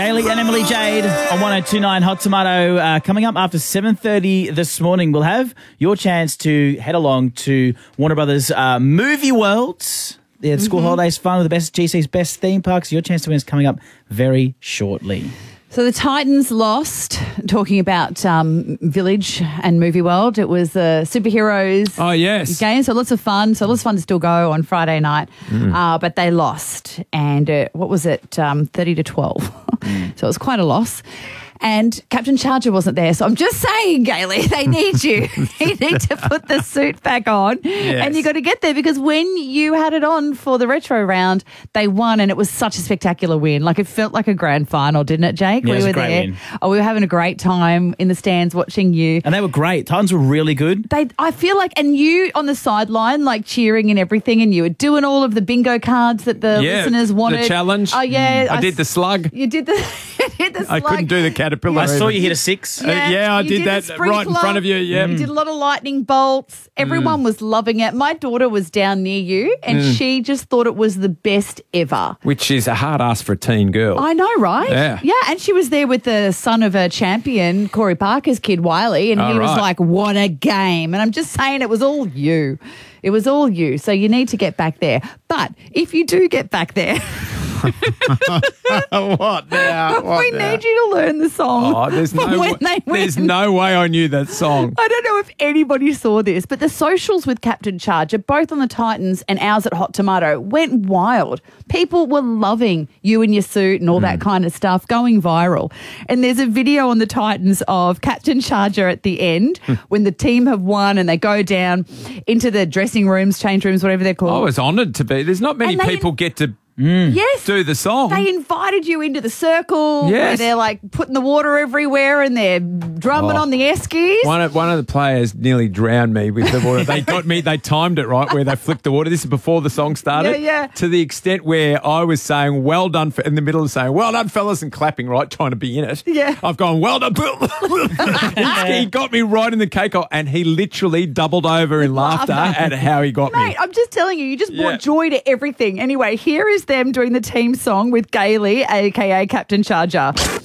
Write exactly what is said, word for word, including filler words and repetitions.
Hayley and Emily Jade on one oh two point nine Hot Tomato. Uh, coming up after seven thirty this morning, we'll have your chance to head along to Warner Brothers uh, Movie World. Yeah, the school mm-hmm. holidays fun with the best G C's best theme parks. Your chance to win is coming up very shortly. So the Titans lost, talking about um, Village and Movie World. It was the superheroes oh, yes. game, so lots of fun. So lots of fun to still go on Friday night. Mm. Uh, but they lost. And uh, what was it, um, thirty to twelve. Mm. So it was quite a loss. And Captain Charger wasn't there. So I'm just saying, Gailey, they need you. You need to put the suit back on. Yes. And you got to get there because when you had it on for the retro round, they won and it was such a spectacular win. Like it felt like a grand final, didn't it, Jake? Yeah, we it was were a great there. Win. Oh, we were having a great time in the stands watching you. And they were great. Titans were really good. They, I feel like, and you on the sideline, like cheering and everything, and you were doing all of the bingo cards that the yeah, listeners wanted. The challenge. Oh, yeah. I, I did the slug. You did the, you did the slug. I couldn't do the caterpillar. I saw you hit a six. Yeah, uh, yeah I did, did that right in front of you. Yeah, you did a lot of lightning bolts. Everyone mm. was loving it. My daughter was down near you, and mm. she just thought it was the best ever. Which is a hard ask for a teen girl. I know, right? Yeah, yeah. And she was there with the son of a champion, Corey Parker's kid, Wiley, and oh, he was right. like, "What a game!" And I'm just saying, it was all you. It was all you. So you need to get back there. But if you do get back there. what now? What we now? need you to learn the song. Oh, there's no, when they there's no way I knew that song. I don't know if anybody saw this, but the socials with Captain Charger, both on the Titans and ours at Hot Tomato, went wild. People were loving you in your suit and all mm. that kind of stuff, going viral. And there's a video on the Titans of Captain Charger at the end when the team have won and they go down into the dressing rooms, change rooms, whatever they're called. I was honoured to be. There's not many they, people get to Mm. Yes. do the song. They invited you into the circle yes. where they're like putting the water everywhere and they're drumming oh. on the eskies. One of, one of the players nearly drowned me with the water. They got me, they timed it right where they flicked the water. This is before the song started. Yeah, yeah. To the extent where I was saying, well done, for, in the middle of saying, well done, fellas, and clapping, right, trying to be in it. Yeah. I've gone, well done, Bill. He got me right in the cake hole and he literally doubled over in laughter at how he got Mate, me. I'm just telling you, you just brought yeah. joy to everything. Anyway, here is them doing the team song with Gailey, a k a. Captain Charger.